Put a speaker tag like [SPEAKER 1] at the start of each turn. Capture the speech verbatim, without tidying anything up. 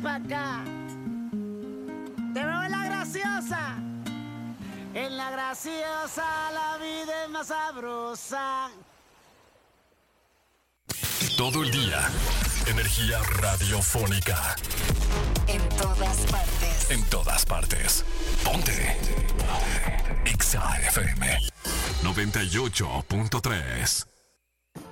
[SPEAKER 1] pa' acá. Te veo en la graciosa. En la graciosa la vida es más sabrosa.
[SPEAKER 2] Todo el día, energía radiofónica.
[SPEAKER 3] En todas partes.
[SPEAKER 2] En todas partes. Ponte. Exa F M noventa y ocho punto tres.